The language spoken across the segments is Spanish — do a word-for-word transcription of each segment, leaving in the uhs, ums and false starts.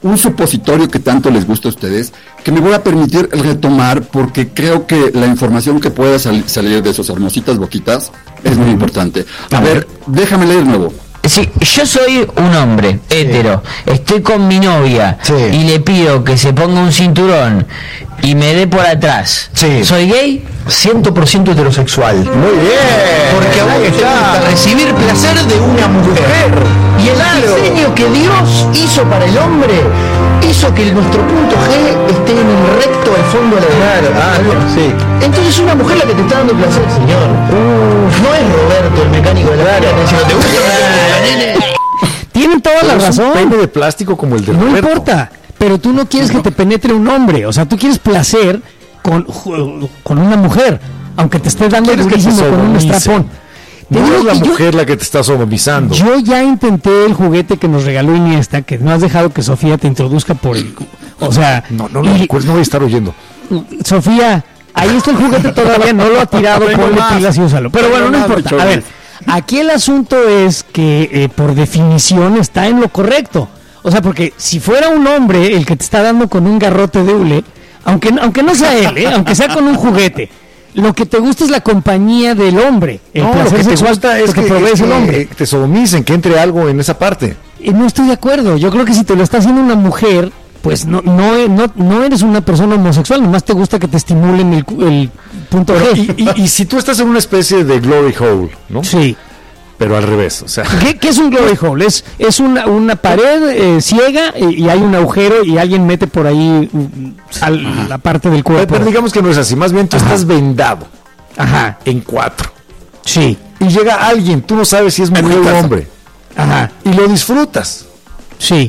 un supositorio que tanto les gusta a ustedes, que me voy a permitir retomar porque creo que la información que pueda sal- salir de esas hermositas boquitas es muy importante. A ver, déjame leer de nuevo. Sí, yo soy un hombre hetero, estoy con mi novia Sí. y le pido que se ponga un cinturón y me dé por atrás. Sí. ¿Soy gay? cien por ciento heterosexual. Muy bien. Porque a vos te gusta recibir placer de una mujer. Y el Claro. diseño que Dios hizo para el hombre hizo que nuestro punto G esté en el recto al fondo de la Claro, ah, sí. Entonces es una mujer la que te está dando placer, señor. No es Roberto, el mecánico de la claro. Si no te gusta, nene. Tienen toda la Es un razón. pene de plástico como el de No Roberto. importa, pero tú no quieres que te penetre un hombre, o sea, tú quieres placer con, ju- con una mujer, aunque te esté dando Quieres que te durísimo con un sodomice. estrapón. Te No digo es la que yo- mujer la que te está sodomizando. Yo ya intenté el juguete que nos regaló Iniesta, que no has dejado que Sofía te introduzca por el... O sea... No, no, no, y- pues no voy a estar oyendo. Sofía, ahí está el juguete todavía, no lo ha tirado, Tengo ponle más. pilas y úsalo. Pero Tengo bueno, no más, importa. A bichones. ver, aquí el asunto es que eh, por definición está en lo correcto. O sea, porque si fuera un hombre el que te está dando con un garrote de hule, aunque, aunque no sea él, ¿eh? Aunque sea con un juguete, lo que te gusta es la compañía del hombre. El No, lo placer que te sexual gusta es que, que, provee es el que, hombre. eh, te sodomicen, que entre algo en esa parte. Y no estoy de acuerdo. Yo creo que si te lo está haciendo una mujer, pues no no no, no eres una persona homosexual, nomás te gusta que te estimulen el, cu- el punto Pero, G. y, y- y si tú estás en una especie de glory hole, ¿no? Sí. Pero al revés, o sea, ¿Qué, qué es un glory hole? Es, es una, una pared eh, ciega eh, y hay un agujero y alguien mete por ahí mm, al- la parte del pero, cuerpo. pero digamos que no es así, más bien tú Ajá. estás vendado Ajá, en cuatro. sí, Y llega alguien, tú no sabes si es En mujer mi o casa. hombre, ajá, y lo disfrutas. sí.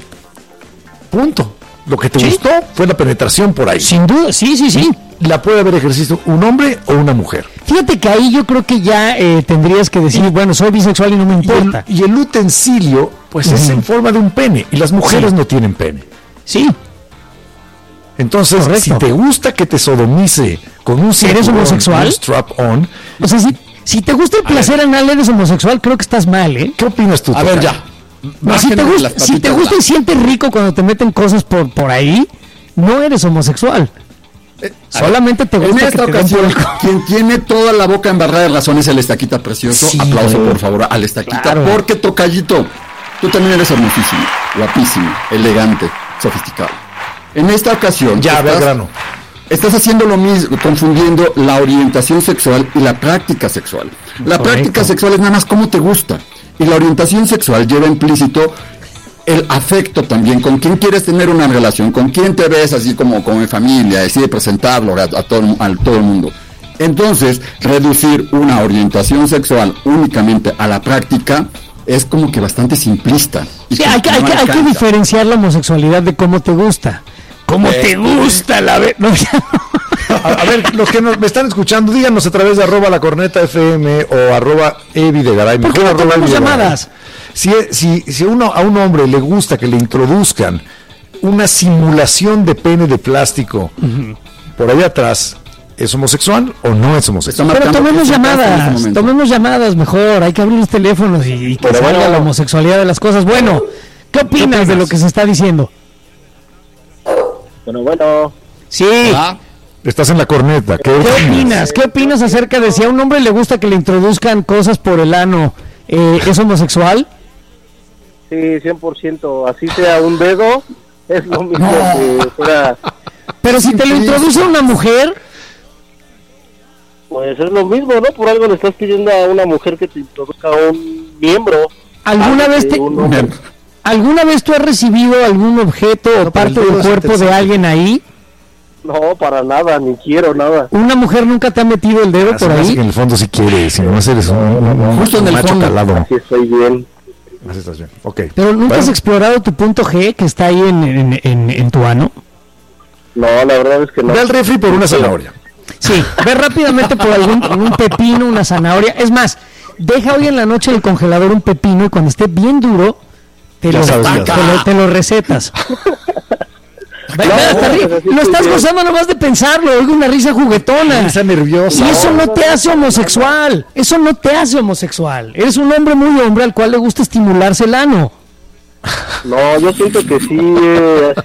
Punto. Lo que te Sí. gustó fue la penetración por ahí. Sin duda, sí, sí, sí. La puede haber ejercido un hombre o una mujer. Fíjate que ahí yo creo que ya eh, tendrías que decir, bueno, soy bisexual y no me Y el, importa. y el utensilio, pues es Ujú. en forma de un pene. Y las mujeres Sí. no tienen pene. Sí, Entonces, Correcto. si te gusta que te sodomice con un ¿Eres cinturón y homosexual? un strap-on, o sea, si, si te gusta el placer anal, eres homosexual, creo que estás mal, ¿eh? ¿qué opinas tú? A ver, Tocayo? ya. No, si, te Bájenme gusta, las si te patitas, gusta va. y sientes rico cuando te meten cosas por, por ahí, no eres homosexual. Eh, a Solamente te En gusta esta que te den ocasión, por el co- quien tiene toda la boca embarrada de razón es el Estaquita precioso. Sí, Aplauso, güey. por favor, al Estaquita. Claro. Porque, tocallito, tú también eres hermosísimo, guapísimo, elegante, sofisticado. En esta ocasión, Ya, ve al estás, grano. estás haciendo lo mismo, confundiendo la orientación sexual y la práctica sexual. La Correcto. práctica sexual es nada más cómo te gusta. Y la orientación sexual lleva implícito el afecto también, con quién quieres tener una relación, con quién te ves así como, como en familia, así de presentarlo a, a todo, a todo el mundo. Entonces, reducir una orientación sexual únicamente a la práctica es como que bastante simplista. Y Sí, que hay, que, hay, no que, hay que alcanza. diferenciar la homosexualidad de cómo te gusta. ¿Cómo Eh, te gusta la ve- no, ya no. A, a ver, los que nos, me están escuchando, díganos a través de arroba la corneta F M o arroba Evi de Garay. ¿Por qué mejor no arroba tomamos Evi de Garay. llamadas? Si, si, si uno, a un hombre le gusta que le introduzcan una simulación de pene de plástico por allá atrás, ¿es homosexual o no es Está homosexual? Pero marcando tomemos que se pasa en este llamadas, momento. tomemos llamadas mejor, hay que abrir los teléfonos y, y que Pero salga bueno. la homosexualidad de las cosas. Bueno, ¿qué opinas de lo que se está diciendo? Bueno, bueno. Sí, Ah, Estás en la corneta. ¿Qué, ¿qué opinas? ¿Qué opinas acerca de si a un hombre le gusta que le introduzcan cosas por el ano, eh, es homosexual? Sí, cien por ciento. Así sea un dedo, es lo mismo que fuera. Pero si te lo introduce una mujer, Pues es lo mismo, ¿no? Por algo le estás pidiendo a una mujer que te introduzca un miembro. ¿alguna Algo vez que te, un hombre- ¿alguna vez tú has recibido algún objeto o No, pero parte el dedo del sí cuerpo te de saca. alguien ahí? No, para nada, ni quiero nada. ¿Una mujer nunca te ha metido el dedo Ah, se por me hace ahí? que en el fondo sí quiere, si no eres un, un- un Justo en el macho fondo. calado. Así estoy bien. Así estás bien. Ok. Pero nunca Bueno, has explorado tu punto G que está ahí en, en, en, en tu ano. No, la verdad es que no. ve al refri por una zanahoria. Sí, ve rápidamente por algún un pepino, una zanahoria. Es más, deja hoy en la noche en el congelador un pepino y cuando esté bien duro, te, Ya lo, sabes, ya te, sabes. lo, te lo recetas. Ve- ve hasta arriba. pues así Lo estoy estás bien. gozando nomás de pensarlo, oigo una risa juguetona. Risa nerviosa. Y eso no te hace homosexual. Eso no te hace homosexual. Eres un hombre muy hombre al cual le gusta estimularse el ano. No, yo siento que sí, eh, ha